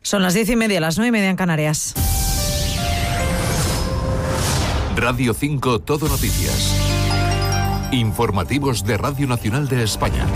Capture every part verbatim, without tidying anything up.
Son las diez y media, las nueve y media en Canarias. Radio cinco Todo Noticias. Informativos de Radio Nacional de España.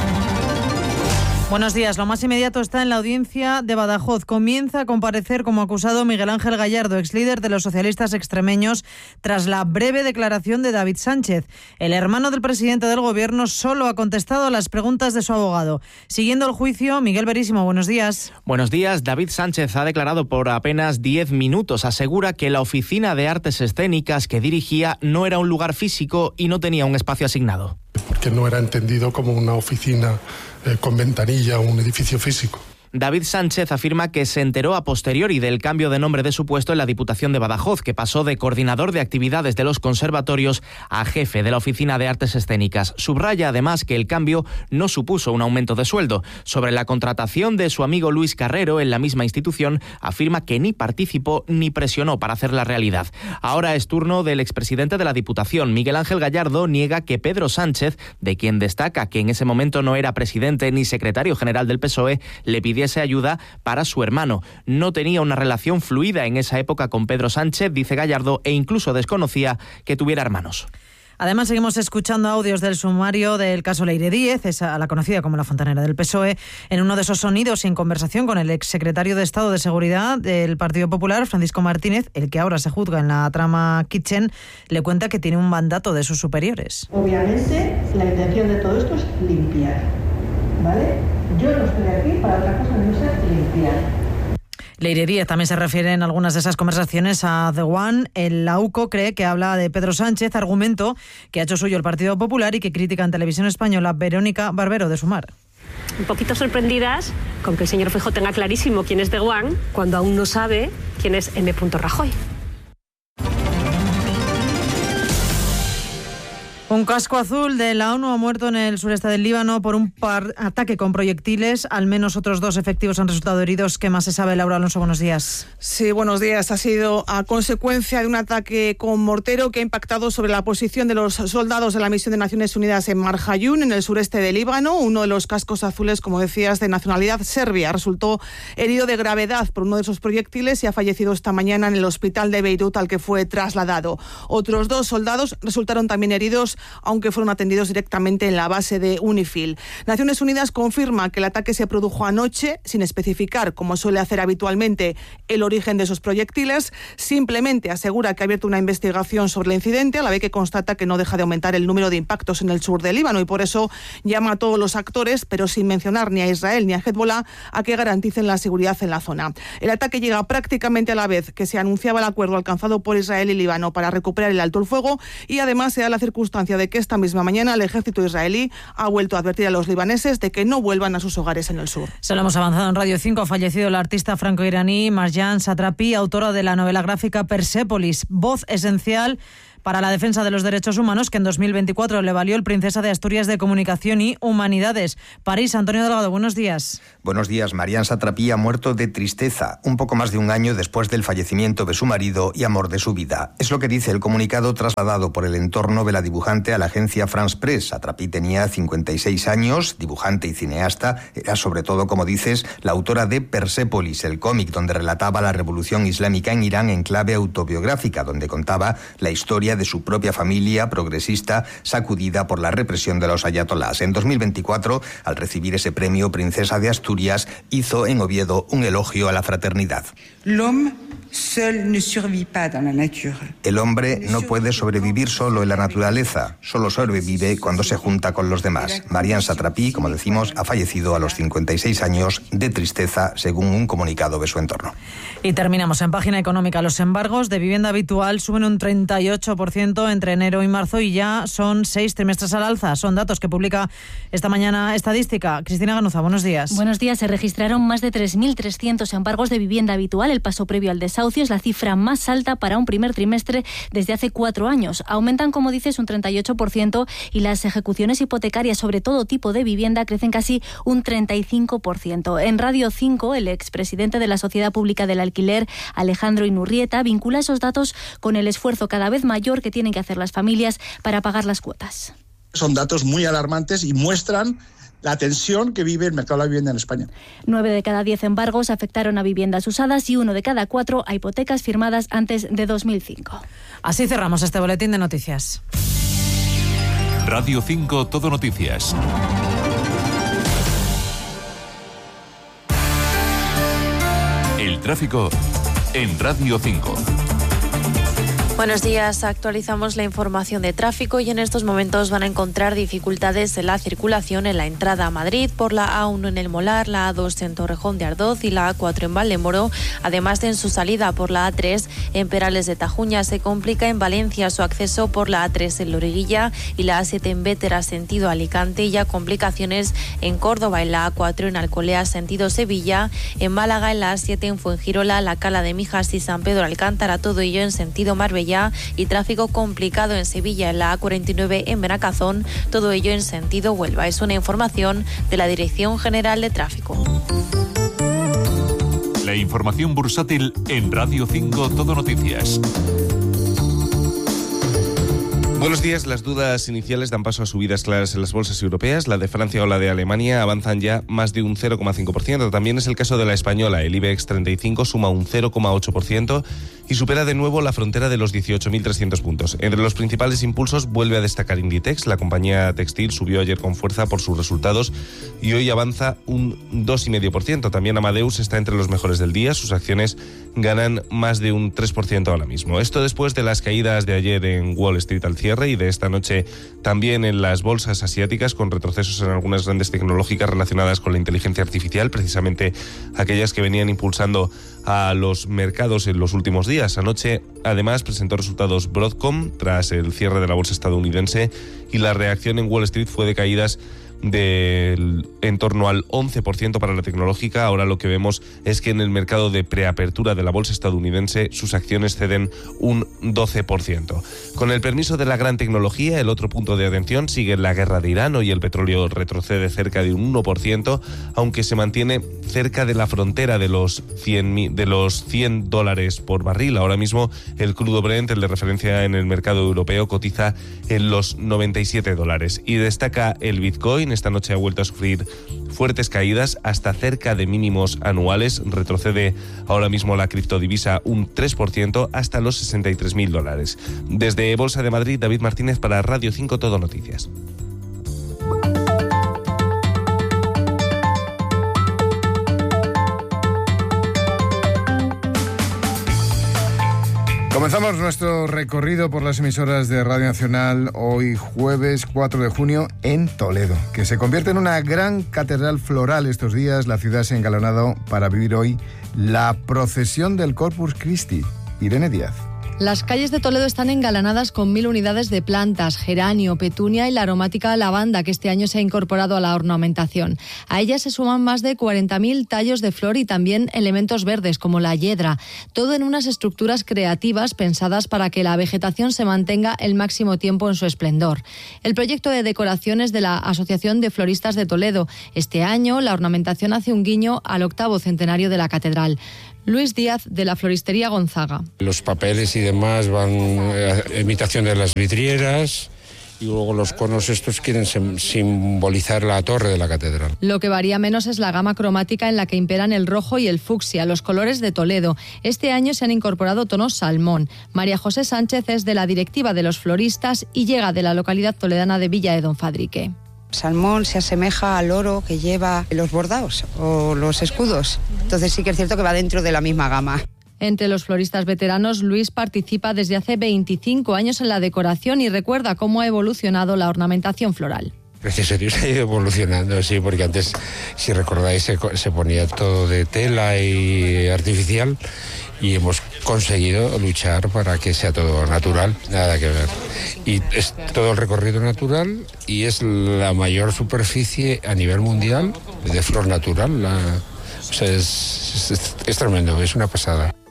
Buenos días. Lo más inmediato está en la audiencia de Badajoz. Comienza a comparecer como acusado Miguel Ángel Gallardo, ex líder de los socialistas extremeños, tras la breve declaración de David Sánchez. El hermano del presidente del Gobierno solo ha contestado a las preguntas de su abogado. Siguiendo el juicio, Miguel Verísimo, buenos días. Buenos días. David Sánchez ha declarado por apenas diez minutos. Asegura que la oficina de artes escénicas que dirigía no era un lugar físico y no tenía un espacio asignado. Porque no era entendido como una oficina eh, con ventanilla o un edificio físico. David Sánchez afirma que se enteró a posteriori del cambio de nombre de su puesto en la Diputación de Badajoz, que pasó de coordinador de actividades de los conservatorios a jefe de la Oficina de Artes Escénicas. Subraya además que el cambio no supuso un aumento de sueldo. Sobre la contratación de su amigo Luis Carrero en la misma institución, afirma que ni participó ni presionó para hacerla realidad. Ahora es turno del expresidente de la Diputación. Miguel Ángel Gallardo niega que Pedro Sánchez, de quien destaca que en ese momento no era presidente ni secretario general del P S O E, le pidió ayuda para su hermano. No tenía una relación fluida en esa época con Pedro Sánchez, dice Gallardo, e incluso desconocía que tuviera hermanos. Además, seguimos escuchando audios del sumario del caso Leire Díez, esa, la conocida como la fontanera del P S O E. En uno de esos sonidos y en conversación con el exsecretario de Estado de Seguridad del Partido Popular, Francisco Martínez, el que ahora se juzga en la trama Kitchen, le cuenta que tiene un mandato de sus superiores. Obviamente, la intención de todo esto es limpiar, ¿vale? Yo no estoy aquí para otra cosa que no sea limpiar. Leire Díez también se refiere en algunas de esas conversaciones a The One. El A U C O cree que habla de Pedro Sánchez, argumento que ha hecho suyo el Partido Popular y que critica en Televisión Española Verónica Barbero de Sumar. Un poquito sorprendidas con que el señor Feijóo tenga clarísimo quién es The One cuando aún no sabe quién es M. Rajoy. Un casco azul de la ONU ha muerto en el sureste del Líbano por un par ataque con proyectiles. Al menos otros dos efectivos han resultado heridos. ¿Qué más se sabe? Laura Alonso, buenos días. Sí, buenos días. Ha sido a consecuencia de un ataque con mortero que ha impactado sobre la posición de los soldados de la misión de Naciones Unidas en Marjayún, en el sureste del Líbano. Uno de los cascos azules, como decías, de nacionalidad serbia, resultó herido de gravedad por uno de esos proyectiles y ha fallecido esta mañana en el hospital de Beirut al que fue trasladado. Otros dos soldados resultaron también heridos, aunque fueron atendidos directamente en la base de UNIFIL. Naciones Unidas confirma que el ataque se produjo anoche, sin especificar, como suele hacer habitualmente, el origen de esos proyectiles. Simplemente asegura que ha abierto una investigación sobre el incidente, a la vez que constata que no deja de aumentar el número de impactos en el sur del Líbano y por eso llama a todos los actores, pero sin mencionar ni a Israel ni a Hezbollah, a que garanticen la seguridad en la zona. El ataque llega prácticamente a la vez que se anunciaba el acuerdo alcanzado por Israel y Líbano para recuperar el alto el fuego y además se da la circunstancia de que esta misma mañana el ejército israelí ha vuelto a advertir a los libaneses de que no vuelvan a sus hogares en el sur. Se lo hemos avanzado en Radio cinco. Ha fallecido la artista franco-iraní Marjan Satrapi, autora de la novela gráfica Persépolis, voz esencial para la defensa de los derechos humanos, que en dos mil veinticuatro le valió el Princesa de Asturias de Comunicación y Humanidades. París, Antonio Delgado, buenos días. Buenos días. Marjan Satrapi ha muerto de tristeza, un poco más de un año después del fallecimiento de su marido y amor de su vida. Es lo que dice el comunicado trasladado por el entorno de la dibujante a la agencia France Press. Satrapi tenía cincuenta y seis años, dibujante y cineasta. Era sobre todo, como dices, la autora de Persépolis, el cómic donde relataba la revolución islámica en Irán en clave autobiográfica, donde contaba la historia de su propia familia progresista sacudida por la represión de los ayatolás. En dos mil veinticuatro, al recibir ese premio Princesa de Asturias, hizo en Oviedo un elogio a la fraternidad. L'homme seul ne survit pas dans la nature. El hombre no puede sobrevivir solo en la naturaleza, solo sobrevive cuando se junta con los demás. Marjan Satrapi, como decimos, ha fallecido a los cincuenta y seis años de tristeza, según un comunicado de su entorno. Y terminamos en página económica. Los embargos de vivienda habitual suben un treinta y ocho por ciento entre enero y marzo y ya son seis trimestres al alza. Son datos que publica esta mañana Estadística. Cristina Ganuza, buenos días. Buenos días. Se registraron más de tres mil trescientos embargos de vivienda habitual. El paso previo al desahucio es la cifra más alta para un primer trimestre desde hace cuatro años. Aumentan, como dices, un treinta y ocho por ciento y las ejecuciones hipotecarias sobre todo tipo de vivienda crecen casi un treinta y cinco por ciento. En Radio cinco, el expresidente de la Sociedad Pública del Alquiler, Alejandro Inurrieta, vincula esos datos con el esfuerzo cada vez mayor que tienen que hacer las familias para pagar las cuotas. Son datos muy alarmantes y muestran la tensión que vive el mercado de la vivienda en España. Nueve de cada diez embargos afectaron a viviendas usadas y uno de cada cuatro a hipotecas firmadas antes de dos mil cinco. Así cerramos este boletín de noticias. Radio cinco Todo Noticias. El tráfico en Radio cinco. Buenos días, actualizamos la información de tráfico y en estos momentos van a encontrar dificultades en la circulación en la entrada a Madrid por la A uno en El Molar, la A dos en Torrejón de Ardoz y la A cuatro en Valdemoro, además de en su salida por la A tres en Perales de Tajuña. Se complica en Valencia su acceso por la A tres en Loriguilla y la A siete en Bétera sentido Alicante, y ya complicaciones en Córdoba en la A cuatro en Alcolea sentido Sevilla, en Málaga en la A siete en Fuengirola, la Cala de Mijas y San Pedro Alcántara, todo ello en sentido Marbella, y tráfico complicado en Sevilla en la A cuarenta y nueve en Benacazón, todo ello en sentido Huelva. Es una información de la Dirección General de Tráfico. La información bursátil en Radio cinco Todo Noticias. Buenos días. Las dudas iniciales dan paso a subidas claras en las bolsas europeas. La de Francia o la de Alemania avanzan ya más de un cero coma cinco por ciento. También es el caso de la española. El IBEX treinta y cinco suma un cero coma ocho por ciento y supera de nuevo la frontera de los dieciocho mil trescientos puntos. Entre los principales impulsos vuelve a destacar Inditex. La compañía textil subió ayer con fuerza por sus resultados y hoy avanza un dos coma cinco por ciento. También Amadeus está entre los mejores del día. Sus acciones ganan más de un tres por ciento ahora mismo. Esto después de las caídas de ayer en Wall Street al cierre y de esta noche también en las bolsas asiáticas, con retrocesos en algunas grandes tecnológicas relacionadas con la inteligencia artificial, precisamente aquellas que venían impulsando a los mercados en los últimos días. Anoche, además, presentó resultados Broadcom tras el cierre de la bolsa estadounidense y la reacción en Wall Street fue de caídas del en torno al once por ciento para la tecnológica. Ahora lo que vemos es que en el mercado de preapertura de la bolsa estadounidense sus acciones ceden un doce por ciento. Con el permiso de la gran tecnología, el otro punto de atención sigue la guerra de Irán. Hoy el petróleo retrocede cerca de un uno por ciento, aunque se mantiene cerca de la frontera de los cien, de los cien dólares por barril. Ahora mismo el crudo Brent, el de referencia en el mercado europeo, cotiza en los noventa y siete dólares. Y destaca el Bitcoin. Esta noche ha vuelto a sufrir fuertes caídas hasta cerca de mínimos anuales. Retrocede ahora mismo la criptodivisa un tres por ciento hasta los sesenta y tres mil dólares. Desde Bolsa de Madrid, David Martínez para Radio cinco Todo Noticias. Comenzamos nuestro recorrido por las emisoras de Radio Nacional hoy jueves cuatro de junio en Toledo, que se convierte en una gran catedral floral estos días. La ciudad se ha engalanado para vivir hoy la procesión del Corpus Christi. Irene Díaz. Las calles de Toledo están engalanadas con mil unidades de plantas, geranio, petunia y la aromática lavanda, que este año se ha incorporado a la ornamentación. A ellas se suman más de cuarenta mil tallos de flor y también elementos verdes como la hiedra. Todo en unas estructuras creativas pensadas para que la vegetación se mantenga el máximo tiempo en su esplendor. El proyecto de decoración es de la Asociación de Floristas de Toledo. Este año la ornamentación hace un guiño al octavo centenario de la catedral. Luis Díaz, de la Floristería Gonzaga. Los papeles y demás van a imitación de las vidrieras y luego los conos estos quieren simbolizar la torre de la catedral. Lo que varía menos es la gama cromática en la que imperan el rojo y el fucsia, los colores de Toledo. Este año se han incorporado tonos salmón. María José Sánchez es de la directiva de los floristas y llega de la localidad toledana de Villa de Don Fadrique. Salmón se asemeja al oro que lleva los bordados o los escudos. Entonces sí que es cierto que va dentro de la misma gama. Entre los floristas veteranos, Luis participa desde hace veinticinco años en la decoración y recuerda cómo ha evolucionado la ornamentación floral. Gracias a Dios ha ido evolucionando, sí, porque antes, si recordáis, se, se ponía todo de tela y artificial y hemos conseguido luchar para que sea todo natural, nada que ver. Y es todo el recorrido natural y es la mayor superficie a nivel mundial de flor natural. La, o sea, es, es, es tremendo, es una pasada.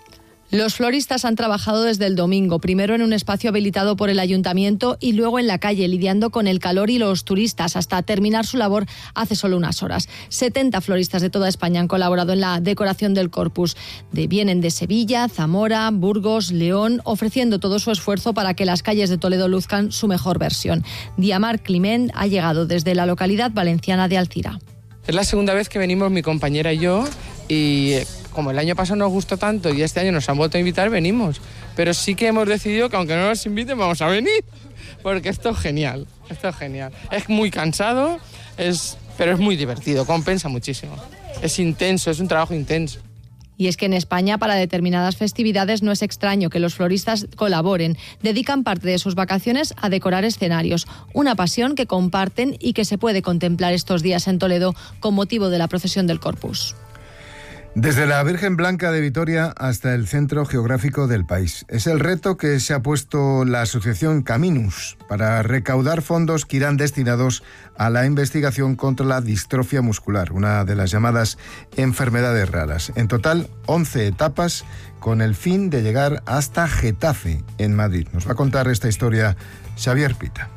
Los floristas han trabajado desde el domingo, primero en un espacio habilitado por el ayuntamiento y luego en la calle, lidiando con el calor y los turistas, hasta terminar su labor hace solo unas horas. setenta floristas de toda España han colaborado en la decoración del Corpus. De, vienen de Sevilla, Zamora, Burgos, León, ofreciendo todo su esfuerzo para que las calles de Toledo luzcan su mejor versión. Diamar Climent ha llegado desde la localidad valenciana de Alcira. Es la segunda vez que venimos mi compañera y yo, y como el año pasado nos gustó tanto y este año nos han vuelto a invitar, venimos. Pero sí que hemos decidido que aunque no nos inviten vamos a venir, porque esto es genial, esto es genial. Es muy cansado, es, pero es muy divertido, compensa muchísimo. Es intenso, es un trabajo intenso. Y es que en España, para determinadas festividades, no es extraño que los floristas colaboren. Dedican parte de sus vacaciones a decorar escenarios. Una pasión que comparten y que se puede contemplar estos días en Toledo con motivo de la procesión del Corpus. Desde la Virgen Blanca de Vitoria hasta el centro geográfico del país. Es el reto que se ha puesto la asociación Caminus para recaudar fondos que irán destinados a la investigación contra la distrofia muscular, una de las llamadas enfermedades raras. En total, once etapas con el fin de llegar hasta Getafe, en Madrid. Nos va a contar esta historia Xavier Pita.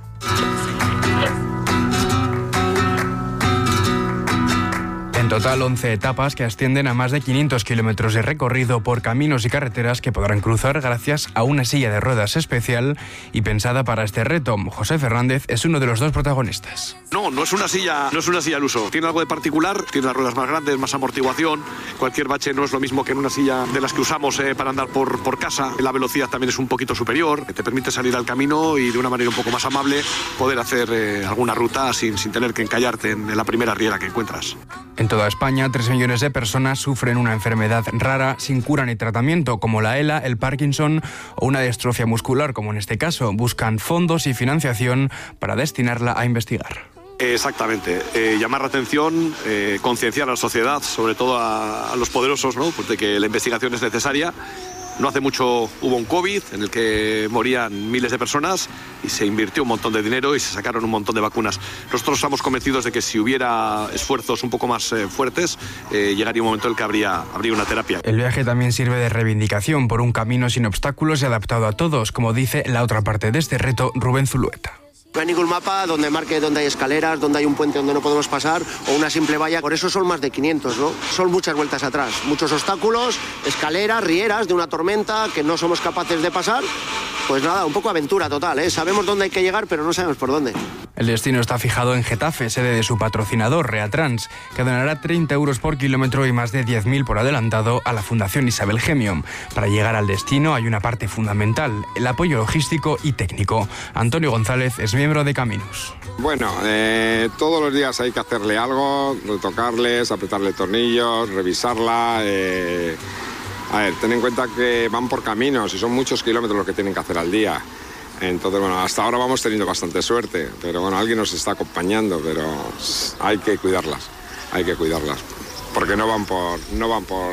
En total, once etapas que ascienden a más de quinientos kilómetros de recorrido por caminos y carreteras que podrán cruzar gracias a una silla de ruedas especial y pensada para este reto. José Fernández es uno de los dos protagonistas. No, no es una silla, no es una silla al uso. Tiene algo de particular, tiene las ruedas más grandes, más amortiguación. Cualquier bache no es lo mismo que en una silla de las que usamos eh, para andar por, por casa. La velocidad también es un poquito superior, que te permite salir al camino y de una manera un poco más amable poder hacer eh, alguna ruta sin, sin tener que encallarte en, en la primera riera que encuentras. En toda España, tres millones de personas sufren una enfermedad rara sin cura ni tratamiento, como la ELA, el Parkinson o una distrofia muscular, como en este caso. Buscan fondos y financiación para destinarla a investigar. Exactamente, eh, llamar la atención, eh, concienciar a la sociedad, sobre todo a, a los poderosos, ¿no? Pues de que la investigación es necesaria. No hace mucho hubo un COVID en el que morían miles de personas y se invirtió un montón de dinero y se sacaron un montón de vacunas. Nosotros estamos convencidos de que si hubiera esfuerzos un poco más eh, fuertes, eh, llegaría un momento en el que habría, habría una terapia. El viaje también sirve de reivindicación por un camino sin obstáculos y adaptado a todos, como dice la otra parte de este reto, Rubén Zulueta. No hay ningún mapa donde marque dónde hay escaleras, dónde hay un puente donde no podemos pasar o una simple valla. Por eso son más de quinientos, ¿no? Son muchas vueltas atrás, muchos obstáculos, escaleras, rieras de una tormenta que no somos capaces de pasar. Pues nada, un poco aventura total, ¿eh? Sabemos dónde hay que llegar, pero no sabemos por dónde. El destino está fijado en Getafe, sede de su patrocinador, Reatrans, que donará treinta euros por kilómetro y más de diez mil por adelantado a la Fundación Isabel Gemio. Para llegar al destino hay una parte fundamental, el apoyo logístico y técnico. Antonio González es miembro de Caminus. Bueno, eh, todos los días hay que hacerle algo, retocarles, apretarle tornillos, revisarla. Eh, a ver, ten en cuenta que van por caminos y son muchos kilómetros los que tienen que hacer al día. Entonces, bueno, hasta ahora vamos teniendo bastante suerte, pero bueno, alguien nos está acompañando, pero hay que cuidarlas, hay que cuidarlas, porque no van por, no van por,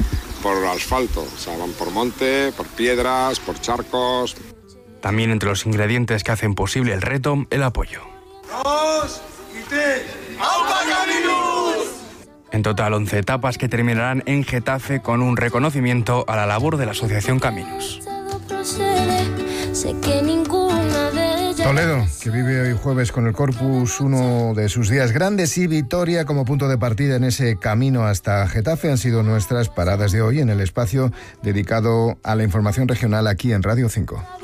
por asfalto, o sea, van por monte, por piedras, por charcos. También entre los ingredientes que hacen posible el reto, el apoyo. ¡Dos y tres! ¡Aupa Caminus! En total, once etapas que terminarán en Getafe con un reconocimiento a la labor de la Asociación Caminus. Toledo, que vive hoy jueves con el Corpus, uno de sus días grandes, y Vitoria como punto de partida en ese camino hasta Getafe, han sido nuestras paradas de hoy en el espacio dedicado a la información regional aquí en Radio cinco.